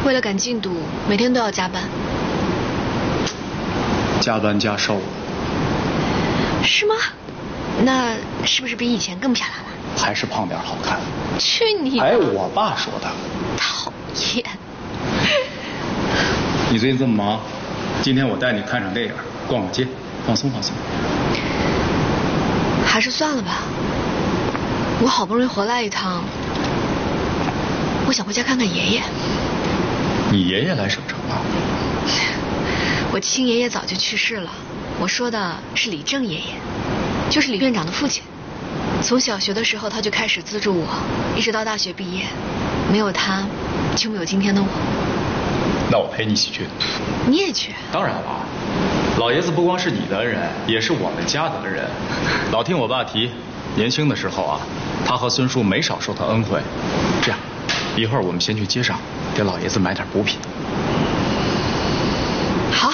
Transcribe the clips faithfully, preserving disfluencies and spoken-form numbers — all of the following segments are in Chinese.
为了赶进度，每天都要加班。 加班加瘦了。 是吗？那是不是比以前更漂亮了？ 还是胖点好看。 去你的！ 哎，我爸说的。 讨厌。 你最近这么忙，今天我带你看场电影，逛逛街，放松放松。 还是算了吧。我好不容易回来一趟，我想回家看看爷爷。 你爷爷来省城了？ 我亲爷爷早就去世了，我说的是李正爷爷，就是李院长的父亲。从小学的时候他就开始资助我，一直到大学毕业，没有他就没有今天的我。 那我陪你一起去。 你也去？ 当然了，老爷子不光是你的恩人，也是我们家的恩人。老听我爸提，年轻的时候啊，他和孙叔没少受他恩惠。这样，一会儿我们先去街上给老爷子买点补品。 好。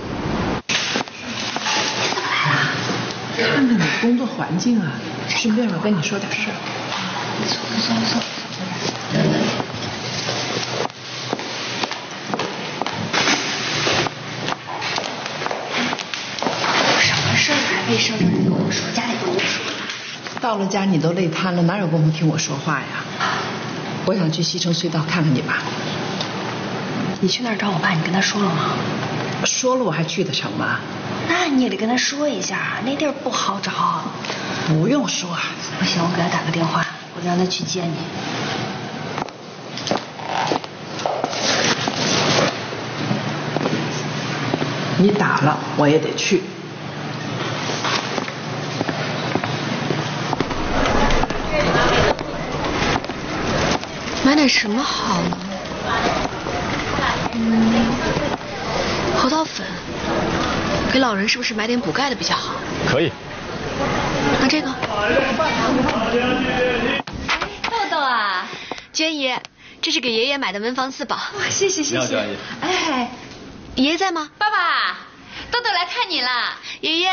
看看你的工作环境啊，顺便我跟你说点事儿。 走走走。什么事儿还没生着人跟我说，家里不用说。 到了家你都累瘫了，哪有功夫听我说话呀？我想去西城隧道看看你爸。 你去那儿找我爸，你跟他说了吗？ 说了我还去得成吗？ 那你也得跟他说一下，那地儿不好找。 不用说。 不行，我给他打个电话，我让他去接你。 你打了，我也得去。 买点什么好呢？嗯，核桃粉。给老人是不是买点补钙的比较好？ 可以。 那这个。 豆豆啊， 娟姨，这是给爷爷买的文房四宝。 哇，谢谢谢谢。 娟姨。 哎， 爷爷在吗？ 爸爸，豆豆来看你了。 爷爷。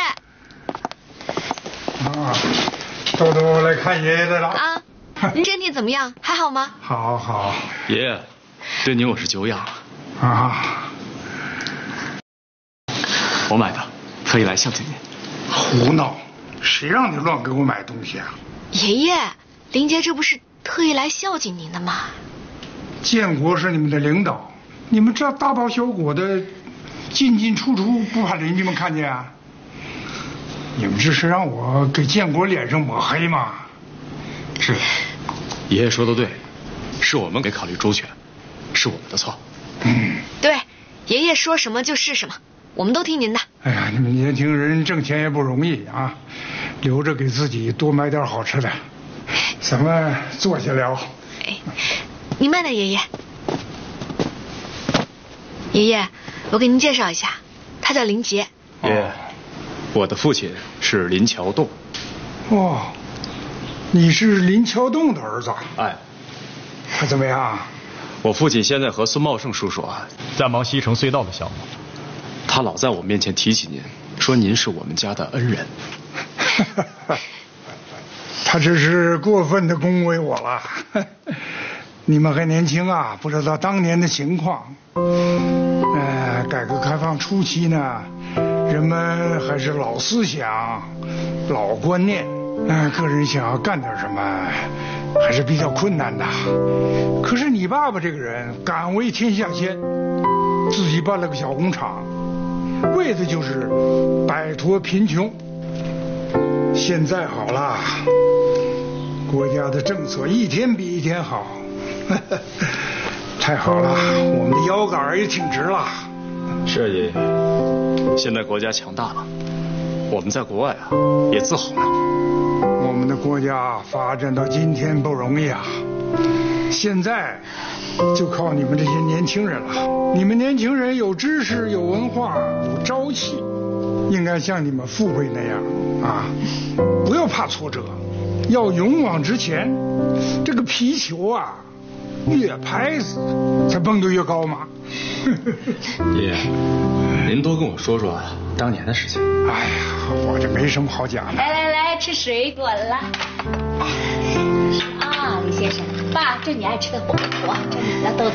啊，豆豆来看爷爷来了。 啊，您身体怎么样？还好吗？ 好好。 爷爷，对您我是久仰了。 啊。 我买的，特意来孝敬您。 胡闹！谁让你乱给我买东西啊？ 爷爷，林杰这不是特意来孝敬您的吗？ 建国是你们的领导，你们这大包小裹的进进出出，不怕邻居们看见啊？你们这是让我给建国脸上抹黑吗？ 是，爷爷说的对，是我们没考虑周全，是我们的错。 嗯， 对，爷爷说什么就是什么。我们都听您的。 哎呀，你们年轻人挣钱也不容易啊，留着给自己多买点好吃的。咱们坐下聊。 哎，你慢点，爷爷。爷爷，我给您介绍一下，他叫林杰。 爷爷，我的父亲是林桥栋。 哦，你是林桥栋的儿子？ 哎， 他怎么样？ 我父亲现在和孙茂盛叔叔啊，在忙西城隧道的项目。他老在我面前提起您，说您是我们家的恩人。 他这是过分的恭维我了。你们还年轻啊，不知道当年的情况。呃，改革开放初期呢，人们还是老思想、老观念，呃，个人想要干点什么，还是比较困难的。可是你爸爸这个人敢为天下先，自己办了个小工厂。为的就是摆脱贫穷。现在好了，国家的政策一天比一天好，太好了，我们的腰杆也挺直了。 是爷爷，现在国家强大了，我们在国外啊也自豪呢。 我们的国家发展到今天不容易啊，现在就靠你们这些年轻人了。你们年轻人有知识、有文化、有朝气，应该像你们父辈那样啊，不要怕挫折，要勇往直前。这个皮球啊，越拍子才蹦得越高嘛。 爷爷，您多跟我说说当年的事情。 哎呀，我这没什么好讲的。 来来来，吃水果了。啊，李先生，爸，这你爱吃的火锅，这你的豆豆。